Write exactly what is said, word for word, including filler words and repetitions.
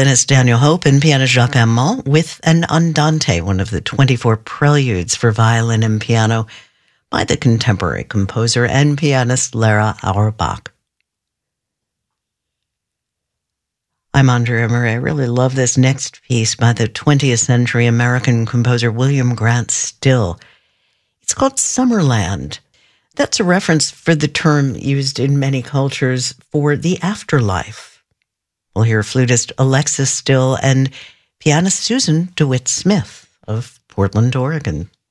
violinist Daniel Hope and pianist Jacques Amand with an Andante, one of the twenty-four preludes for violin and piano by the contemporary composer and pianist Lara Auerbach. I'm Andrea Murray. I really love this next piece by the twentieth century American composer William Grant Still. It's called Summerland. That's a reference for the term used in many cultures for the afterlife. We'll hear flutist Alexis Still and pianist Susan DeWitt Smith of Portland, Oregon.